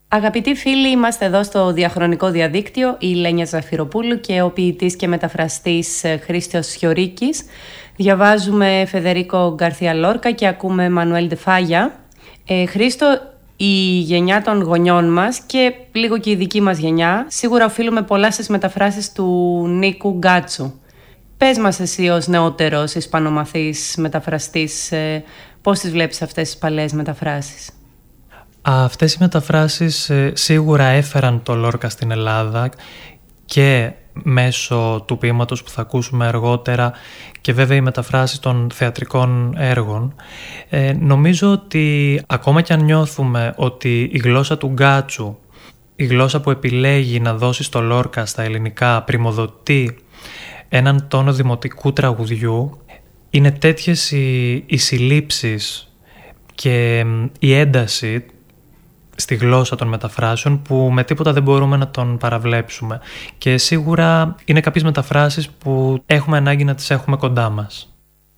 Αγαπητοί φίλοι, είμαστε εδώ στο διαχρονικό διαδίκτυο, η Λένια Ζαφυροπούλου και ο ποιητής και μεταφραστής Χρήστος Χιωρίκης. Διαβάζουμε Φεδερίκο Γκαρθία Λόρκα και ακούμε Μανουέλ ντε Φάγια. Χρήστο, η γενιά των γονιών μας και λίγο και η δική μας γενιά, σίγουρα οφείλουμε πολλά στις μεταφράσεις του Νίκου Γκάτσου. Πες μας εσύ ως νεότερος ισπανομαθής μεταφραστής, πώς τις βλέπεις αυτές τις παλαιές μεταφράσεις? Αυτές οι μεταφράσεις σίγουρα έφεραν το Λόρκα στην Ελλάδα και μέσω του ποίηματος που θα ακούσουμε αργότερα και βέβαια οι μεταφράσεις των θεατρικών έργων. Νομίζω ότι ακόμα κι αν νιώθουμε ότι η γλώσσα του Γκάτσου, η γλώσσα που επιλέγει να δώσει στο Λόρκα στα ελληνικά, πριμοδοτεί έναν τόνο δημοτικού τραγουδιού, είναι τέτοιες οι συλλήψεις και η ένταση στη γλώσσα των μεταφράσεων που με τίποτα δεν μπορούμε να τον παραβλέψουμε. Και σίγουρα είναι κάποιες μεταφράσεις που έχουμε ανάγκη να τις έχουμε κοντά μας.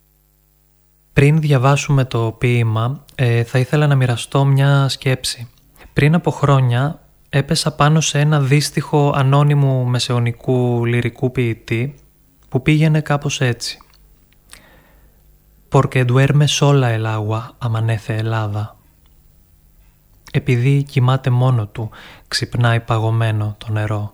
Πριν διαβάσουμε το ποίημα, θα ήθελα να μοιραστώ μια σκέψη. Πριν από χρόνια έπεσα πάνω σε ένα δύστιχο ανώνυμου μεσαιωνικού λυρικού ποιητή που πήγαινε κάπως έτσι. «Porque duerme sola el agua, amanece Ελλάδα». Επειδή κοιμάται μόνο του, ξυπνάει παγωμένο το νερό.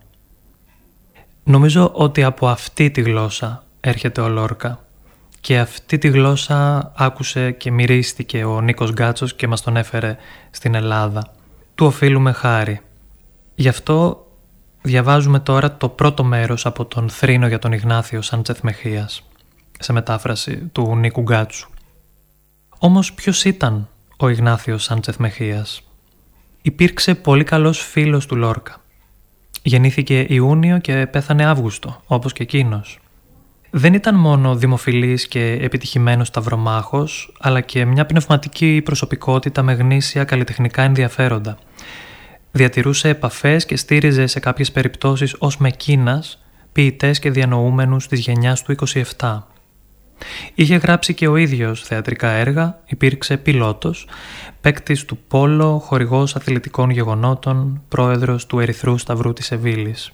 Νομίζω ότι από αυτή τη γλώσσα έρχεται ο Λόρκα και αυτή τη γλώσσα άκουσε και μυρίστηκε ο Νίκος Γκάτσος και μας τον έφερε στην Ελλάδα. Του οφείλουμε χάρη. Γι' αυτό διαβάζουμε τώρα το πρώτο μέρος από τον Θρήνο για τον Ιγνάθιο Σάντσεθ Μεχίας, σε μετάφραση του Νίκου Γκάτσου. Όμως ποιος ήταν ο Ιγνάθιος Σάντσεθ Μεχίας? Υπήρξε πολύ καλός φίλος του Λόρκα. Γεννήθηκε Ιούνιο και πέθανε Αύγουστο, όπως και εκείνος. Δεν ήταν μόνο δημοφιλής και επιτυχημένος σταυρομάχος, αλλά και μια πνευματική προσωπικότητα με γνήσια καλλιτεχνικά ενδιαφέροντα. Διατηρούσε επαφές και στήριζε σε κάποιες περιπτώσεις ως μεκίνας ποιητές και διανοούμενους της γενιάς του 27. Είχε γράψει και ο ίδιος θεατρικά έργα, υπήρξε πιλότος, παίκτης του πόλο, χορηγός αθλητικών γεγονότων, πρόεδρος του Ερυθρού Σταυρού της Σεβίλης.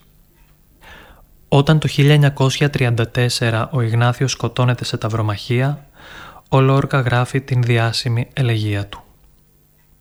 Όταν το 1934 ο Ιγνάθιος σκοτώνεται σε ταυρομαχία, ο Λόρκα γράφει την διάσημη ελεγεία του.